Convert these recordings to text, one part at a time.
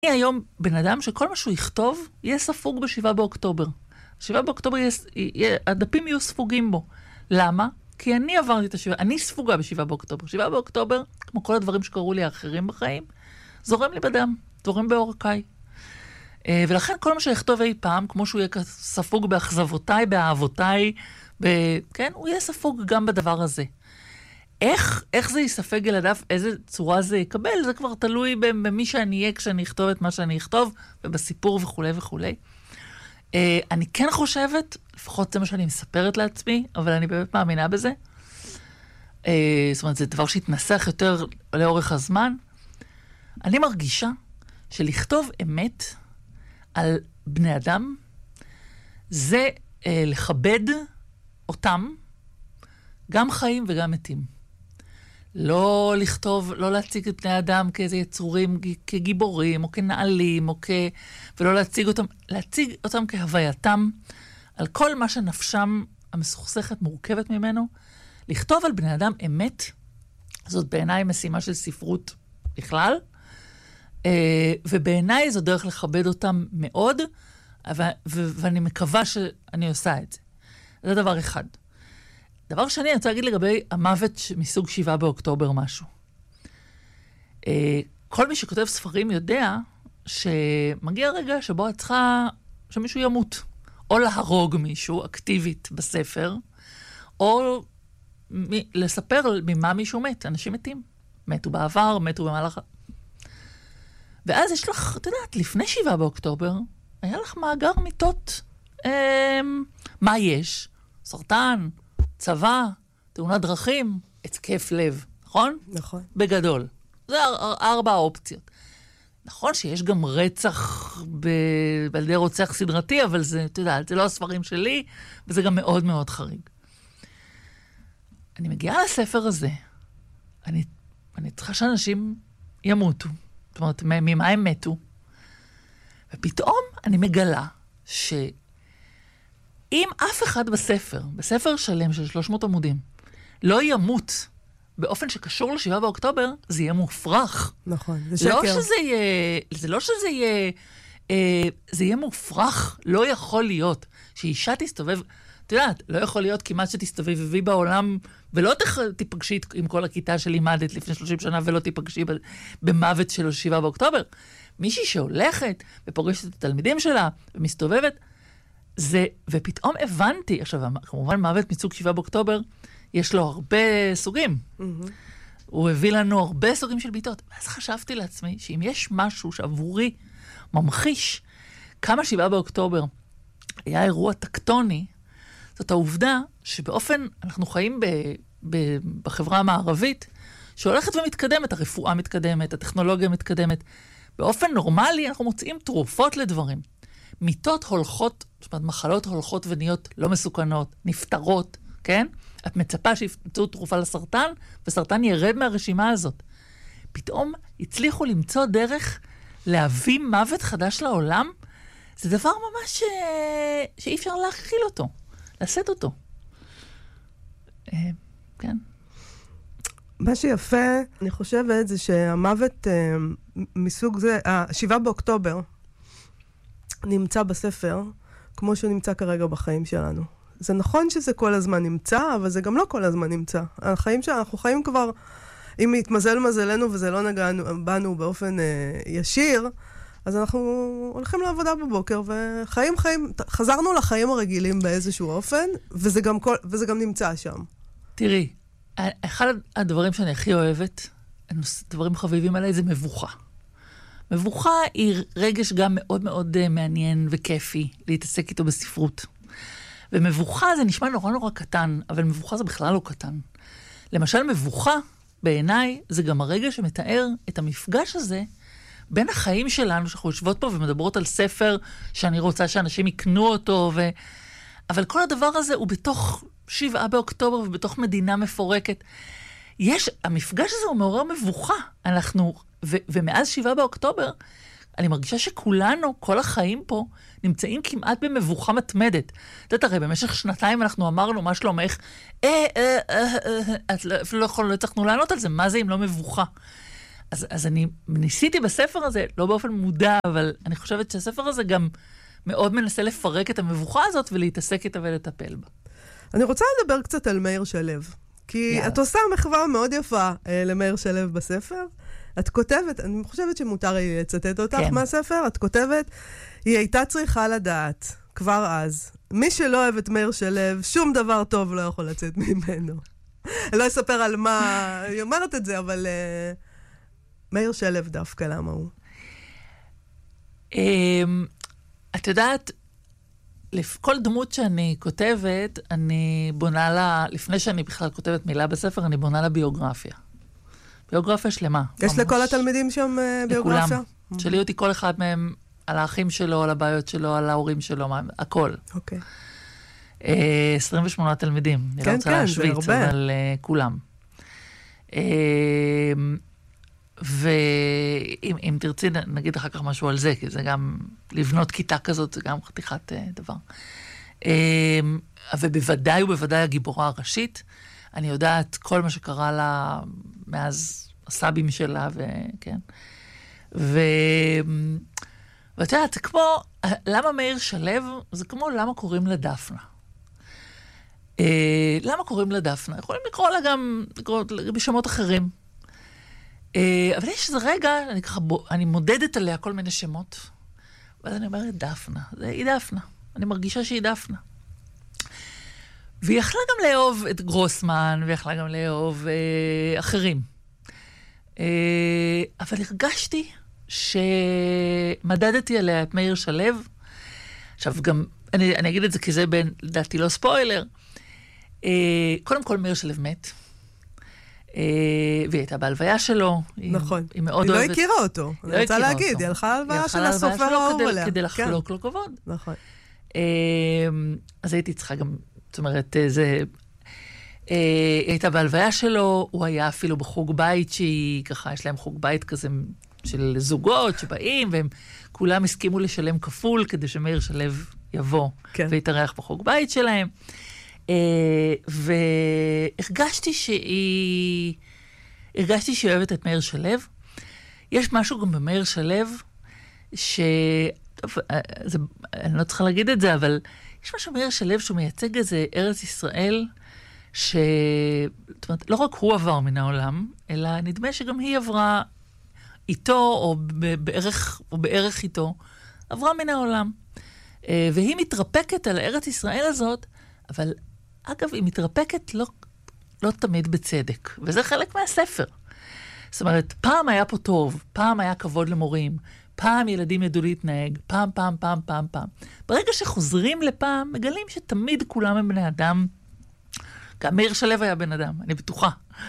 אני היום בן אדם שכל מה שהוא יכתוב יהיה ספוג ב7 באוקטובר. 7 באוקטובר הדפים יהיו ספוגים בו. למה? כי אני עברתי את השבעה, אני ספוגה ב7 באוקטובר. 7 באוקטובר, כמו כל הדברים שקראו לי האחרים בחיים, זורם לי בדם, זורם בעורקיי. ולכן כל מה שיכתוב אי פעם, כמו שהוא יהיה ספוג באכזבותיי, באהבותיי, כן, הוא יהיה ספוג גם בדבר הזה. איך זה יספג אל הדף, איזה צורה זה יקבל, זה כבר תלוי במי שאני אהיה כשאני אכתוב את מה שאני אכתוב, ובסיפור וכו' וכו'. אני כן חושבת, לפחות זה מה שאני מספרת לעצמי, אבל אני באמת מאמינה בזה. זאת אומרת, זה דבר שהתנסח יותר לאורך הזמן. אני מרגישה שלכתוב אמת על בני אדם, זה לכבד אותם, גם חיים וגם מתים. לא לכתוב, לא להציג את בני אדם כאיזה יצורים, כגיבורים, או כנעלים, ולא להציג אותם כהווייתם, על כל מה שנפשם המסוכסכת מורכבת ממנו. לכתוב על בני אדם אמת, זאת בעיניי משימה של ספרות בכלל, ובעיניי זו דרך לכבד אותם מאוד, ואני מקווה שאני עושה את זה. זה דבר אחד. דבר שני, אני רוצה להגיד לגבי המוות מסוג 7 באוקטובר משהו. כל מי שכותב ספרים יודע שמגיע רגע שבו את צריכה שמישהו ימות. או להרוג מישהו אקטיבית בספר, או לספר ממה מישהו מת. אנשים מתים. מתו בעבר, מתו במהלך... ואז יש לך, את יודעת, לפני 7 באוקטובר, היה לך מאגר מיטות. מה יש? סרטן, צבא, תאונת דרכים, התקף לב, נכון? נכון. בגדול. זה 4 אופציות. נכון שיש גם רצח על ידי רוצח סדרתי, אבל זה, אתה יודע, זה לא הספרים שלי, וזה גם מאוד מאוד חריג. אני מגיעה לספר הזה, אני צריכה שאנשים ימותו. זאת אומרת, ממה הם מתו? ופתאום אני מגלה שאם אף אחד בספר שלם של 300 עמודים, לא ימות באופן שקשור ל7 באוקטובר, זה יהיה מופרך. נכון, זה שקר. זה יהיה מופרך, לא יכול להיות שאישה תסתובב, את יודעת, לא יכול להיות כמעט שתסתובבי בעולם, ולא תיפגשי עם כל הכיתה שלימדת לפני 30 שנה, ולא תיפגשי במוות של 7 באוקטובר. מישהי שהולכת ופוגשת את התלמידים שלה, ומסתובבת, ופתאום הבנתי, עכשיו, כמובן מוות מסוג 7 באוקטובר, יש לו הרבה סוגים. הוא הביא לנו הרבה סוגים של ביטות. ואז חשבתי לעצמי שאם יש משהו שעבורי ממחיש כמה 7 באוקטובר היה אירוע טקטוני, זאת העובדה שבאופן אנחנו חיים בחברה המערבית, שהולכת ומתקדמת, הרפואה מתקדמת, הטכנולוגיה מתקדמת. באופן נורמלי אנחנו מוצאים תרופות לדברים. מיטות הולכות, זאת אומרת, מחלות הולכות ונהיות לא מסוכנות, נפטרות, כן? את מצפה שימצאו תרופה לסרטן, וסרטן ירד מהרשימה הזאת. פתאום הצליחו למצוא דרך להביא מוות חדש לעולם, זה דבר ממש שאי אפשר להכיל אותו, לשאת אותו. כן. מה שיפה, אני חושבת, זה שהמוות מסוג זה, 7 באוקטובר, נמצא בספר, כמו שהוא נמצא כרגע בחיים שלנו. זה נכון שזה כל הזמן נמצא, אבל זה גם לא כל הזמן נמצא. החיים שאנחנו חיים כבר, אם יתמזל מזלנו וזה לא נגע בנו באופן ישיר, אז אנחנו הולכים לעבודה בבוקר וחיים חיים, חזרנו לחיים הרגילים באיזשהו אופן, וזה גם נמצא שם. תראי, אחד הדברים שאני הכי אוהבת, דברים חביבים עליי, זה מבוכה. מבוכה היא רגש גם מאוד מאוד מעניין וכיפי להתעסק איתו בספרות. ומבוכה זה נשמע נורא נורא קטן, אבל מבוכה זה בכלל לא קטן. למשל, מבוכה בעיניי זה גם הרגע שמתאר את המפגש הזה בין החיים שלנו, שאנחנו יושבות פה ומדברות על ספר שאני רוצה שאנשים יקנו אותו, אבל כל הדבר הזה הוא בתוך 7 באוקטובר ובתוך מדינה מפורקת. המפגש הזה הוא מעורר מבוכה. ומאז 7 באוקטובר, אני מרגישה שכולנו, כל החיים פה, נמצאים כמעט במבוכה מתמדת. אתה יודע, הרי במשך 2 אנחנו אמרנו, מה שלומך? אפילו לא הצלחנו לענות על זה, מה זה אם לא מבוכה? אז אני ניסיתי בספר הזה, לא באופן מודע, אבל אני חושבת שהספר הזה גם מאוד מנסה לפרק את המבוכה הזאת ולהתעסק איתה ולטפל בה. אני רוצה לדבר קצת על מאיר שלו, כי את עושה מחווה מאוד יפה למאיר שלו בספר. את כותבת, אני חושבת שמותר לי לצטט אותך מהספר, את כותבת, היא הייתה צריכה לדעת, כבר אז, מי שלא אוהב את מאיר שלו, שום דבר טוב לא יכול לצאת ממנו. אני לא אספר על מה, היא אומרת את זה, אבל מאיר שלו דווקא, למה הוא? את יודעת, כל דמות שאני כותבת, אני בונה לה, לפני שאני בכלל כותבת מילה בספר, אני בונה לה ביוגרפיה. ביוגרפיה שלמה. יש לכל התלמידים שם ביוגרפיה? לכולם. שלי אותי כל אחד מהם על האחים שלו, על הבעיות שלו, על ההורים שלו, הכל. אוקיי. 28 תלמידים. אני לא רוצה להשוויץ, אבל כולם. ואם תרצי, נגיד אחר כך משהו על זה, כי זה גם, לבנות כיתה כזאת, זה גם חתיכת דבר. ובוודאי ובוודאי הגיבורה הראשית, אני יודעת כל מה שקרה לה מאז הסבים שלה, וכן. ואת יודעת, זה כמו, למה מאיר שלו? זה כמו למה קוראים לה דפנה. למה קוראים לה דפנה? יכולים לקרוא לה גם בשמות אחרים. אבל יש איזה רגע, אני מודדת עליה כל מיני שמות, ואז אני אומרת, דפנה. היא דפנה. אני מרגישה שהיא דפנה. והיא יכלה גם לאהוב את גרוסמן, והיא יכלה גם לאהוב אחרים. אבל הרגשתי שמדדתי עליה את מאיר שלו. עכשיו גם, אני אגיד את זה כי זה לדעתי לא ספוילר. קודם כל מאיר שלו מת. והיא הייתה בהלוויה שלו. נכון. היא מאוד אוהבת. היא לא הכירה אותו. אני רוצה להגיד, היא הלכה להלוויה של הסופר האהוב עליה. כדי לחלוק לו כבוד. נכון. אז הייתי צריכה גם, זאת אומרת, היא הייתה בהלוויה שלו, הוא היה אפילו בחוג בית שהיא, ככה, יש להם חוג בית כזה של זוגות שבאים, והם כולם הסכימו לשלם כפול כדי שמאיר שלו יבוא ויתארח בחוג בית שלהם. והרגשתי שהיא אוהבת את מאיר שלו. יש משהו גם במאיר שלו, אני לא צריכה להגיד את זה, אבל יש משהו במאיר שלו שהוא מייצג איזה ארץ ישראל, זאת אומרת, לא רק הוא עבר מן העולם, אלא נדמה שגם היא עברה איתו, או בערך איתו, עברה מן העולם. והיא מתרפקת על ארץ ישראל הזאת, אבל אגב, היא מתרפקת לא תמיד בצדק, וזה חלק מהספר. זאת אומרת, פעם היה פה טוב, פעם היה כבוד למורים, פעם ילדים ידעו להתנהג, פעם. ברגע שחוזרים לפעם, מגלים שתמיד כולם הם בני אדם. גם מאיר שלו היה בן אדם, אני בטוחה.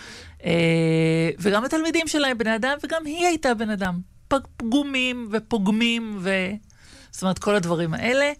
וגם התלמידים שלהם בני אדם, וגם היא הייתה בן אדם. פגומים ופוגמים, זאת אומרת, כל הדברים האלה.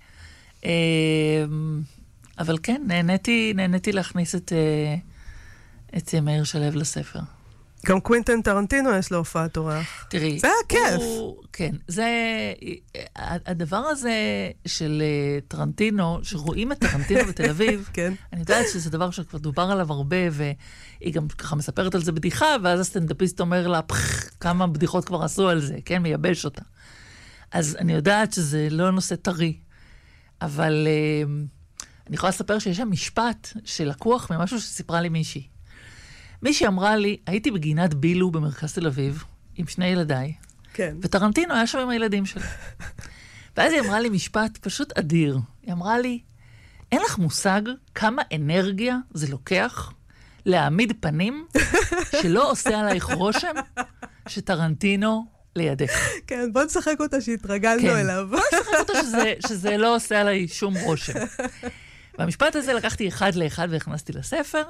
אבל כן, נהניתי להכניס את מאיר שלו לספר. גם קווינטין טרנטינו יש לו הופעת אורח. תראי. זה היה כיף. כן, הדבר הזה של טרנטינו, שרואים את טרנטינו בתל אביב, כן. אני יודעת שזה דבר שכבר דובר עליו הרבה, והיא גם ככה מספרת על זה בדיחה, ואז הסטנדאפיסט אומר לה, כמה בדיחות כבר עשו על זה, כן, מייבש אותה. אז אני יודעת שזה לא נושא טרי, אבל אני יכולה לספר שיש שם משפט שלקוח ממשהו שסיפרה לי מישהי. מישהי אמרה לי, הייתי בגינת בילו במרכז תל אביב, עם שני ילדיי, כן. וטרנטינו היה שם עם הילדים שלי. ואז היא אמרה לי משפט פשוט אדיר. היא אמרה לי, אין לך מושג כמה אנרגיה זה לוקח להעמיד פנים שלא עושה עלייך רושם שטרנטינו לידך. כן, בוא נשחק אותה שהתרגלנו אליו. בוא נשחק אותה שזה לא עושה עליי שום רושם. והמשפט הזה לקחתי אחד לאחד והכנסתי לספר.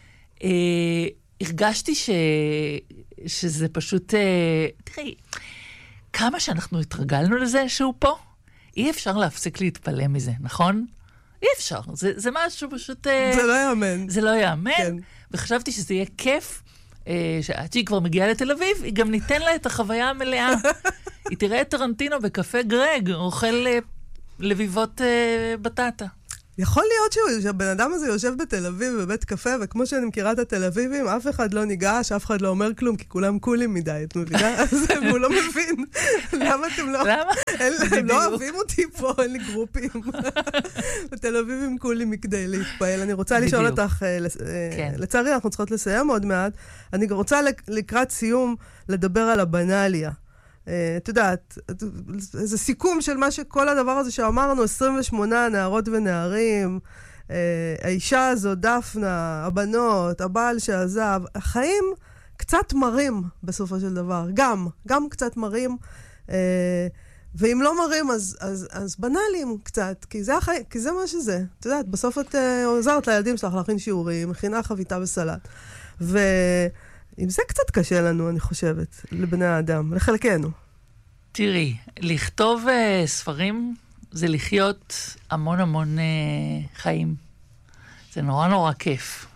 הרגשתי שזה פשוט, תראי, כמה שאנחנו התרגלנו לזה שהוא פה, אי אפשר להפסיק להתפלא מזה, נכון? אי אפשר, זה משהו פשוט... זה לא יאמן. זה לא יאמן, כן. וחשבתי שזה יהיה כיף, שעד שהיא כבר מגיעה לתל אביב, היא גם ניתן לה את החוויה המלאה. היא תראה את טרנטינו בקפה גרג, אוכל לביבות בטטה. יכול להיות שהבן אדם הזה יושב בתל אביב בבית קפה, וכמו שאני מכירה את התל אביבים, אף אחד לא ניגש, אף אחד לא אומר כלום, כי כולם קולים מדי, את מבינה? אז הוא לא מבין. למה אתם לא... למה? הם לא אוהבים אותי פה, אין לי גרופים. בתל אביבים קולים מכדי להתפעל. אני רוצה לשאול אותך, לצערי אנחנו צריכות לסיים עוד מעט, אני רוצה לקראת סיום לדבר על הבנליה. את יודעת, זה סיכום של מה שכל הדבר הזה שאמרנו, 28 נערות ונערים, האישה הזו, דפנה, הבנות, הבעל שעזב, החיים קצת מרים בסופו של דבר, גם קצת מרים, ואם לא מרים אז בנאליים קצת, כי זה מה שזה. את יודעת, בסוף את עוזרת לילדים שלך להכין שיעורים, מכינה חביתה וסלט, עם זה קצת קשה לנו, אני חושבת, לבני האדם, לחלקנו. תראי, לכתוב ספרים זה לחיות המון המון חיים. זה נורא נורא כיף.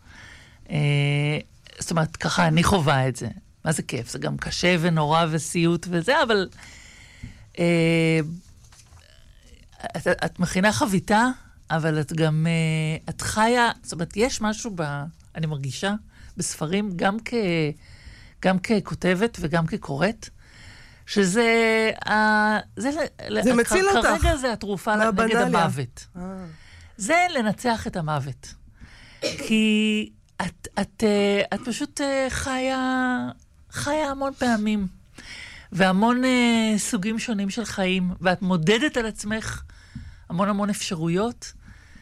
זאת אומרת, ככה אני חובה את זה. מה זה כיף? זה גם קשה ונורא וסיוט וזה, אבל את מכינה חביתה, אבל את גם, את חיה, זאת אומרת, יש משהו אני מרגישה, בספרים, גם ככותבת וגם כקוראת, שזה זה מציל אותך. כרגע זה התרופה נגד המוות. זה לנצח את המוות. כי את פשוט חיה המון פעמים, והמון סוגים שונים של חיים, ואת מודדת על עצמך המון אפשרויות.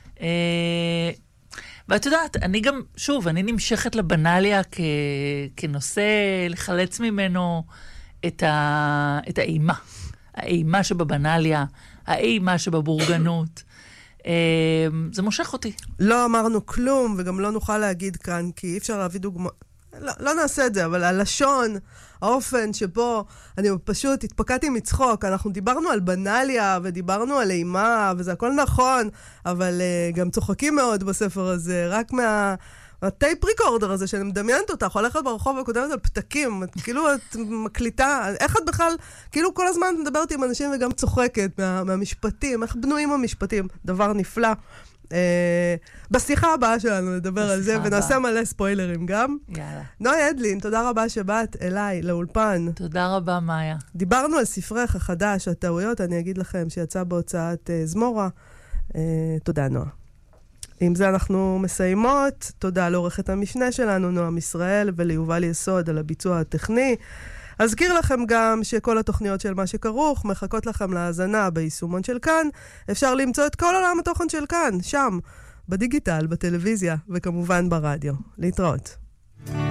ואת יודעת, אני גם, שוב, אני נמשכת לבנליה כנושא לחלץ ממנו את האימה. האימה שבבנליה, האימה שבבורגנות. זה מושך אותי. לא אמרנו כלום, וגם לא נוכל להגיד כאן, כי אי אפשר להביא דוגמא. לא נעשה את זה, אבל הלשון, האופן שבו אני פשוט התפקעתי מצחוק. אנחנו דיברנו על בנליה ודיברנו על אימה, וזה הכל נכון, אבל גם צוחקים מאוד בספר הזה, רק מהטייפ ריקורדר הזה, שאני מדמיינת אותך, הולכת ברחוב וכותבת על פתקים, כאילו את מקליטה, איך את בכלל, כאילו כל הזמן מדברת עם אנשים וגם צוחקת מהמשפטים, איך בנויים המשפטים, דבר נפלא. בשיחה הבאה שלנו נדבר על זה, ונעשה מלא ספוילרים גם. יאללה. נוי אדלין, תודה רבה שבאת אליי, לאולפן. תודה רבה, מאיה. דיברנו על ספרך החדש, הטעויות, אני אגיד לכם שיצא בהוצאת זמורה. תודה, נועה. עם זה אנחנו מסיימות. תודה לעורכת המשנה שלנו, נועם ישראל, וליובל יסוד על הביצוע הטכני. אזכיר לכם גם שכל התוכניות של מה שכרוך מחכות לכם להאזנה ביישומון של כאן. אפשר למצוא את כל עולם התוכן של כאן, שם, בדיגיטל, בטלוויזיה וכמובן ברדיו. להתראות.